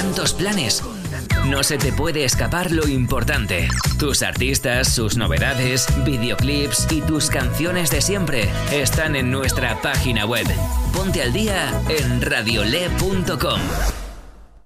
tantos planes, no se te puede escapar lo importante. Tus artistas, sus novedades, videoclips y tus canciones de siempre están en nuestra página web. Ponte al día en radiole.com.